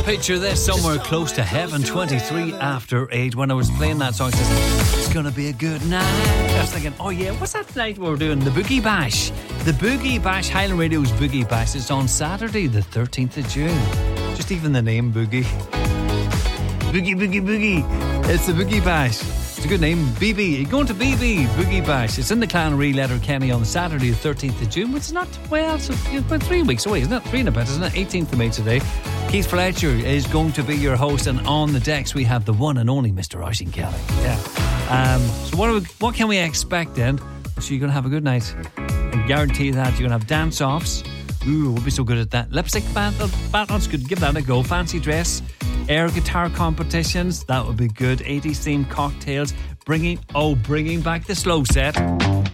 Picture this, somewhere close to heaven, 23 after 8. When I was playing that song, I said, it's gonna be a good night. I was thinking, oh yeah, what's that night we're doing? The Boogie Bash. The Boogie Bash, Highland Radio's Boogie Bash. It's on Saturday, the 13th of June. Just even the name, Boogie. Boogie, Boogie, Boogie. It's the Boogie Bash. It's a good name, BB. You're going to BB, Boogie Bash. It's in the Clannery Letterkenny on Saturday, the 13th of June, which is not, well, so about 3 weeks away, isn't it? 3 and a bit, isn't it? 18th of May today. Keith Fletcher is going to be your host, and on the decks we have the one and only Mr. Oisin Kelly. Yeah. So what can we expect then? So you're going to have a good night. I guarantee that you're going to have dance-offs. Ooh, we'll be so good at that. Lip-sync battles, could give that a go. Fancy dress, air guitar competitions, that would be good. 80s themed cocktails, bringing back the slow set.